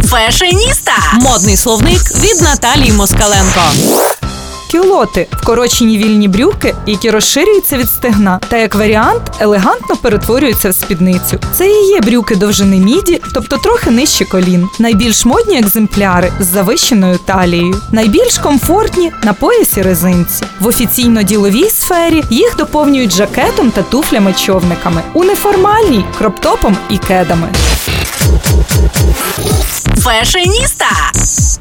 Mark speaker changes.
Speaker 1: Фешеніста.
Speaker 2: Модний словник від Наталії Москаленко.
Speaker 3: Кюлоти – вкорочені вільні брюки, які розширюються від стегна та, як варіант, елегантно перетворюються в спідницю. Це і є брюки довжини міді, тобто трохи нижче колін. Найбільш модні екземпляри з завищеною талією. Найбільш комфортні – на поясі резинці. В офіційно-діловій сфері їх доповнюють жакетом та туфлями-човниками. У неформальній – кроптопом і кедами.
Speaker 1: Фешеніста.